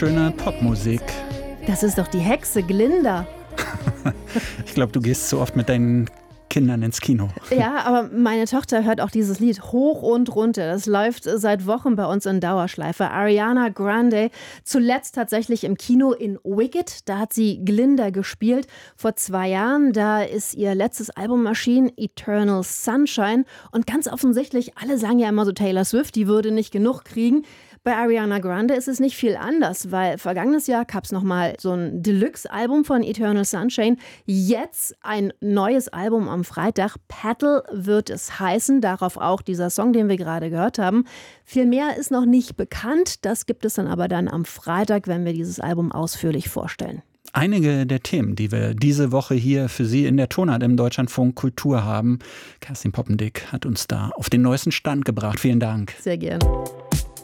Schöne Popmusik. Das ist doch die Hexe Glinda. Ich glaube, du gehst so oft mit deinen Kindern ins Kino. Ja, aber meine Tochter hört auch dieses Lied hoch und runter. Das läuft seit Wochen bei uns in Dauerschleife. Ariana Grande, zuletzt tatsächlich im Kino in Wicked. Da hat sie Glinda gespielt. Vor 2 Jahren, da ist ihr letztes Album erschienen, Eternal Sunshine. Und ganz offensichtlich, alle sagen ja immer so, Taylor Swift, die würde nicht genug kriegen. Bei Ariana Grande ist es nicht viel anders, weil vergangenes Jahr gab es nochmal so ein Deluxe-Album von Eternal Sunshine. Jetzt ein neues Album am Freitag. Petal wird es heißen. Darauf auch dieser Song, den wir gerade gehört haben. Viel mehr ist noch nicht bekannt. Das gibt es dann aber dann am Freitag, wenn wir dieses Album ausführlich vorstellen. Einige der Themen, die wir diese Woche hier für Sie in der Tonart im Deutschlandfunk Kultur haben. Kerstin Poppendick hat uns da auf den neuesten Stand gebracht. Vielen Dank. Sehr gerne.